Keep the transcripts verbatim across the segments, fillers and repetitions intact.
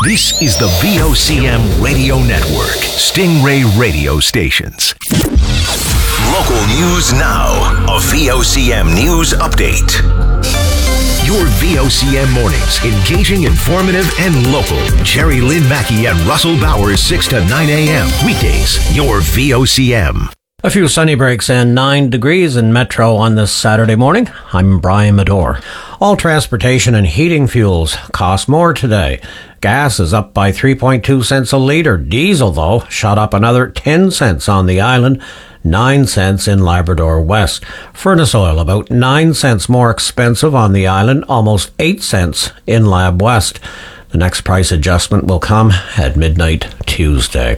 This is the V O C M Radio Network, Stingray Radio Stations. Local news now. A V O C M News Update. Your V O C M mornings, engaging, informative, and local. Jerry Lynn Mackey and Russell Bowers, six to nine a.m. Weekdays, your V O C M. A few sunny breaks and nine degrees in Metro on this Saturday morning. I'm Brian Medore. All transportation and heating fuels cost more today. Gas is up by three point two cents a litre. Diesel, though, shot up another ten cents on the island, nine cents in Labrador West. Furnace oil about nine cents more expensive on the island, almost eight cents in Lab West. The next price adjustment will come at midnight Tuesday.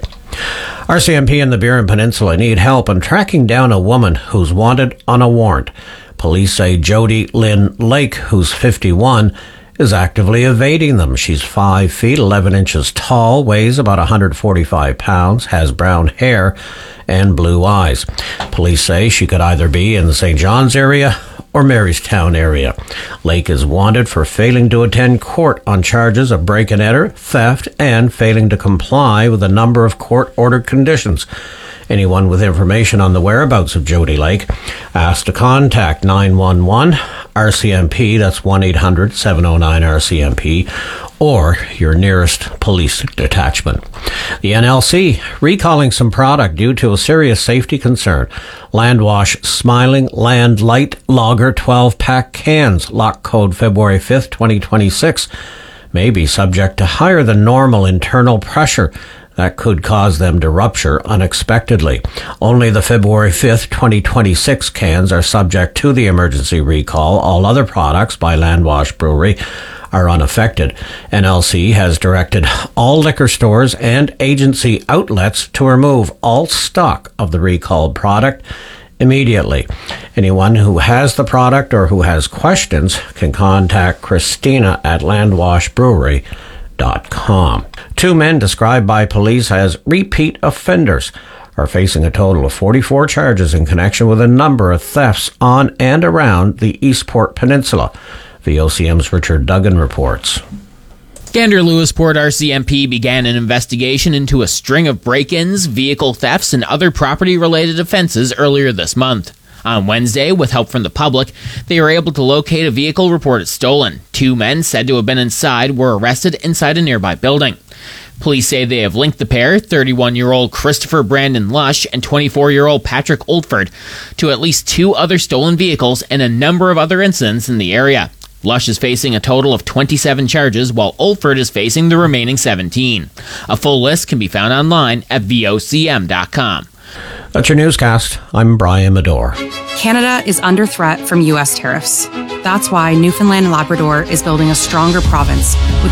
R C M P and the Burin Peninsula need help in tracking down a woman who's wanted on a warrant. Police say Jody Lynn Lake, who's fifty-one, is actively evading them. She's five feet, eleven inches tall, weighs about one hundred forty-five pounds, has brown hair and blue eyes. Police say she could either be in the Saint John's area or Marystown area. Lake is wanted for failing to attend court on charges of break-and-enter, theft, and failing to comply with a number of court-ordered conditions. Anyone with information on the whereabouts of Jody Lake asked to contact nine one one R C M P, that's one eight hundred seven oh nine R C M P, or your nearest police detachment. The N L C recalling some product due to a serious safety concern. Landwash Smiling Land Light Lager twelve-pack cans, lock code February fifth, twenty twenty-six, may be subject to higher than normal internal pressure that could cause them to rupture unexpectedly. Only the February fifth, twenty twenty-six cans are subject to the emergency recall. All other products by Landwash Brewery are unaffected. N L C has directed all liquor stores and agency outlets to remove all stock of the recalled product immediately. Anyone who has the product or who has questions can contact Christina at landwash brewery dot com. Two men described by police as repeat offenders are facing a total of forty-four charges in connection with a number of thefts on and around the Eastport Peninsula. V O C M's Richard Duggan reports. Gander Lewisport R C M P began an investigation into a string of break-ins, vehicle thefts, and other property-related offenses earlier this month. On Wednesday, with help from the public, they were able to locate a vehicle reported stolen. Two men said to have been inside were arrested inside a nearby building. Police say they have linked the pair, thirty-one-year-old Christopher Brandon Lush and twenty-four-year-old Patrick Oldford, to at least two other stolen vehicles and a number of other incidents in the area. Lush is facing a total of twenty-seven charges, while Oldford is facing the remaining seventeen. A full list can be found online at V O C M dot com. That's your newscast. I'm Brian Medore. Canada is under threat from U S tariffs. That's why Newfoundland and Labrador is building a stronger province with